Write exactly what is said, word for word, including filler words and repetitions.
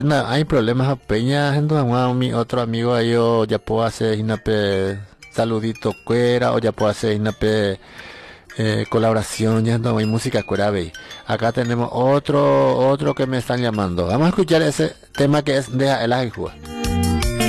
No, hay problemas a Peña, entonces mi otro amigo ahí yo ya puedo hacer inape saludito cuera o ya puedo hacer inape eh, colaboración ya no hay música cuera ve. Acá tenemos otro otro que me están llamando. Vamos a escuchar ese tema que es de el Ajua.